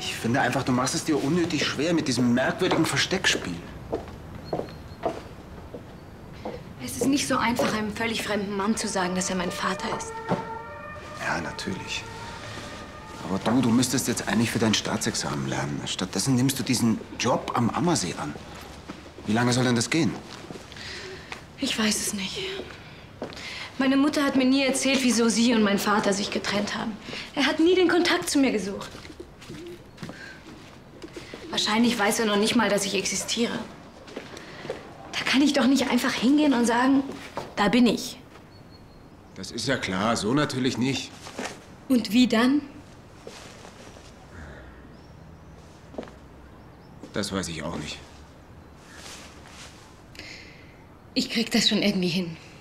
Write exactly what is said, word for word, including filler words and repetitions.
Ich finde einfach, du machst es dir unnötig schwer mit diesem merkwürdigen Versteckspiel. Es ist nicht so einfach, einem völlig fremden Mann zu sagen, dass er mein Vater ist. Ja, natürlich. Aber du, du müsstest jetzt eigentlich für dein Staatsexamen lernen. Stattdessen nimmst du diesen Job am Ammersee an. Wie lange soll denn das gehen? Ich weiß es nicht. Meine Mutter hat mir nie erzählt, wieso sie und mein Vater sich getrennt haben. Er hat nie den Kontakt zu mir gesucht. Wahrscheinlich weiß er noch nicht mal, dass ich existiere. Da kann ich doch nicht einfach hingehen und sagen, da bin ich. Das ist ja klar, so natürlich nicht. Und wie dann? Das weiß ich auch nicht. Ich krieg das schon irgendwie hin.